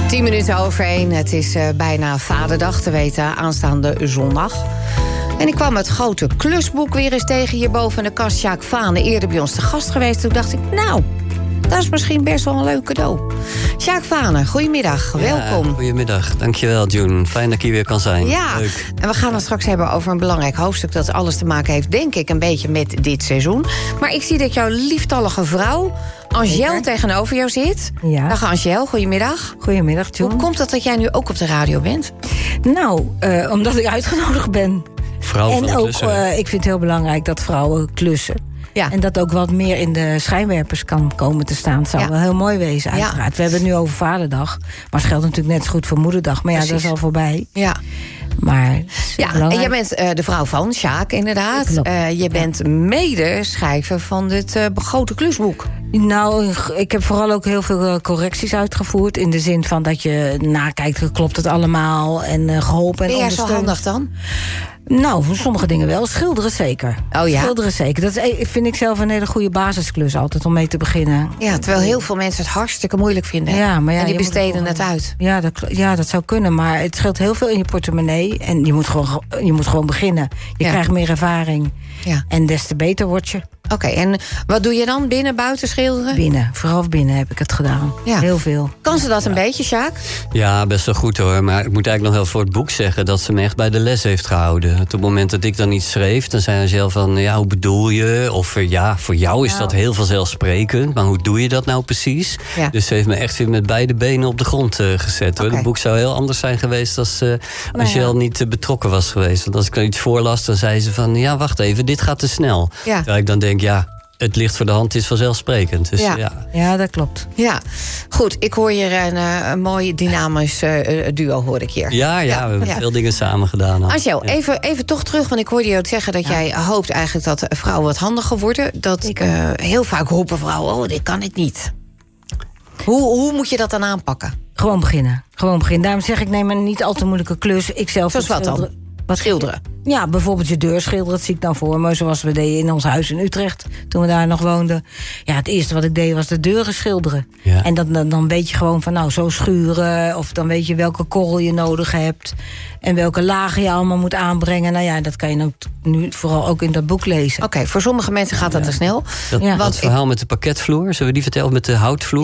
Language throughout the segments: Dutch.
10 minuten over 1. Het is bijna Vaderdag, te weten, aanstaande zondag. En ik kwam het grote klusboek weer eens tegen hierboven in de kast. Sjaak Vane, eerder bij ons te gast geweest. Toen dacht ik, nou, dat is misschien best wel een leuk cadeau. Sjaak Vane, goedemiddag, welkom. Goedemiddag, dankjewel June. Fijn dat ik hier weer kan zijn. Ja, leuk. En we gaan het straks hebben over een belangrijk hoofdstuk... dat alles te maken heeft, denk ik, een beetje met dit seizoen. Maar ik zie dat jouw lieftallige vrouw, Angèle, tegenover jou zit. Ja. Dag Angèle, goedemiddag. Goedemiddag, June. Hoe komt het dat jij nu ook op de radio bent? Nou, omdat ik uitgenodigd ben. Vrouw van de klussen. En ook, ik vind het heel belangrijk dat vrouwen klussen. Ja. En dat ook wat meer in de schijnwerpers kan komen te staan. Het zou wel heel mooi wezen, uiteraard. Ja. We hebben het nu over Vaderdag. Maar het geldt natuurlijk net zo goed voor Moederdag. Maar ja, dat is al voorbij. Ja. Maar en jij bent de vrouw van Sjaak, inderdaad. Je bent medeschrijver van dit grote klusboek. Nou, ik heb vooral ook heel veel correcties uitgevoerd. In de zin van dat je nakijkt, klopt het allemaal en geholpen en ben jij zo handig dan? Nou, voor sommige dingen wel. Schilderen zeker. Oh ja? Schilderen zeker. Dat vind ik zelf een hele goede basisklus altijd om mee te beginnen. Ja, terwijl heel veel mensen het hartstikke moeilijk vinden. Ja, maar en die besteden het uit. Ja, dat zou kunnen. Maar het scheelt heel veel in je portemonnee. En je moet gewoon beginnen. Je krijgt meer ervaring. Ja. En des te beter word je. Oké, en wat doe je dan? Binnen, buiten schilderen? Binnen, vooral binnen heb ik het gedaan. Ja. Heel veel. Kan ze dat een beetje, Sjaak? Ja, best wel goed hoor. Maar ik moet eigenlijk nog wel voor het boek zeggen dat ze me echt bij de les heeft gehouden. Op het moment dat ik dan iets schreef, dan zei Angèle van, ja, hoe bedoel je? Of ja, voor jou is dat heel vanzelfsprekend. Maar hoe doe je dat nou precies? Ja. Dus ze heeft me echt weer met beide benen op de grond gezet. Hoor. Het boek zou heel anders zijn geweest als Angèle niet betrokken was geweest. Want als ik dan iets voorlas, dan zei ze van, ja, wacht even, dit gaat te snel. Ja. Terwijl ik dan denk, ja, het ligt voor de hand, is vanzelfsprekend. Dus, ja, dat klopt. Ja, goed. Ik hoor hier een mooi dynamisch duo, hoor ik hier. Ja, we hebben veel dingen samen gedaan. Angèle, even toch terug, want ik hoorde je ook zeggen dat jij hoopt eigenlijk dat vrouwen wat handiger worden. Dat heel vaak roepen vrouwen, oh, dit kan ik niet. Hoe moet je dat dan aanpakken? Gewoon beginnen. Daarom zeg ik, neem een niet al te moeilijke klus. Zoals wat dan? Wat schilderen? Ja, bijvoorbeeld je deur schilderen, dat zie ik dan voor me. Zoals we deden in ons huis in Utrecht, toen we daar nog woonden. Ja, het eerste wat ik deed was de deuren schilderen. Ja. En dan weet je gewoon van, nou, zo schuren. Of dan weet je welke korrel je nodig hebt. En welke lagen je allemaal moet aanbrengen. Nou ja, dat kan je nu vooral ook in dat boek lezen. Oké, voor sommige mensen gaat dat te snel. Dat verhaal met de parketvloer, zullen we die vertellen? Met de houtvloer?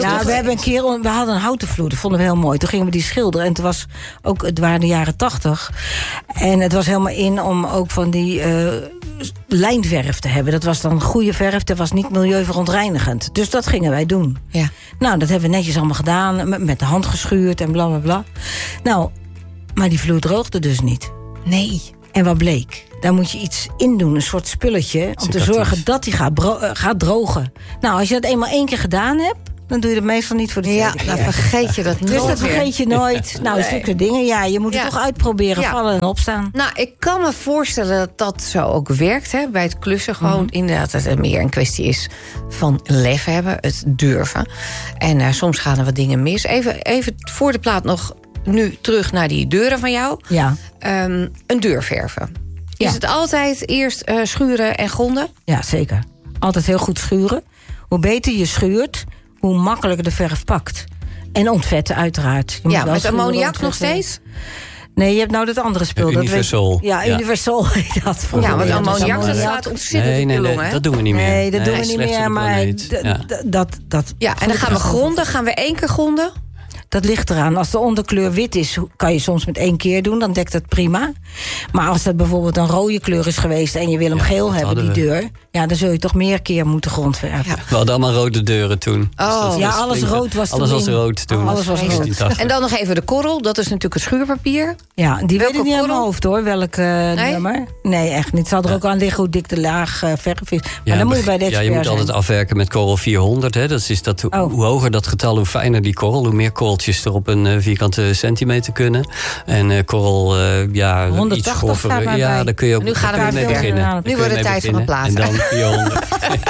We hadden een houten vloer, dat vonden we heel mooi. Toen gingen we die schilderen. En het waren de jaren 80. En het was helemaal in om ook van die lijnverf te hebben. Dat was dan goede verf, dat was niet milieuverontreinigend. Dus dat gingen wij doen. Ja. Nou, dat hebben we netjes allemaal gedaan. Met de hand geschuurd en bla bla bla. Nou, maar die vloer droogde dus niet. Nee. En wat bleek? Daar moet je iets in doen, een soort spulletje, om te zorgen dat die gaat drogen. Nou, als je dat eenmaal 1 keer gedaan hebt, dan doe je het meestal niet voor de tweede keer. Dan vergeet je dat nooit. Dus dat vergeet je nooit. Nou, zulke dingen, je moet het toch uitproberen, vallen en opstaan. Nou, ik kan me voorstellen dat dat zo ook werkt, hè, bij het klussen. Gewoon inderdaad dat het meer een kwestie is van lef hebben, het durven. En soms gaan er wat dingen mis. Even voor de plaat nog nu terug naar die deuren van jou. Ja. Een deur verven. Is het altijd eerst schuren en gronden? Ja, zeker. Altijd heel goed schuren. Hoe beter je schuurt, hoe makkelijker de verf pakt. En ontvetten uiteraard. Met ammoniak nog steeds? Nee, je hebt nou dat andere spul. Universal. Universal heet dat. Ja, want ammoniak, dat slaat ontzettend in de longen. Nee, dat doen we niet meer. Nee, dat doen we niet meer. Maar dat. Ja, en dan gaan we gronden. Gaan we 1 keer gronden? Dat ligt eraan. Als de onderkleur wit is, kan je soms met 1 keer doen. Dan dekt dat prima. Maar als dat bijvoorbeeld een rode kleur is geweest en je wil hem geel hebben, die deur, dan zul je toch meer keer moeten grondverven. Ja. We hadden allemaal rode deuren toen. Oh. Dus alles rood was toen. Alles was rood toen. Alles was rood. En dan nog even de korrel. Dat is natuurlijk het schuurpapier. Ja, die weet ik niet uit mijn hoofd hoor. Welk nummer? Nee, echt niet. Het zal er ook aan liggen hoe dik de laag verf is. Maar dan moet je bij de expert je moet altijd afwerken met korrel 400. Hè. Dat is hoe hoger dat getal, hoe fijner die korrel. Hoe meer korreltjes er op een vierkante centimeter kunnen. En korrel, 180 iets grover. Ja, dan kun je ook nu gaan we mee beginnen. Nu wordt het tijd van een plaat. En dan 400.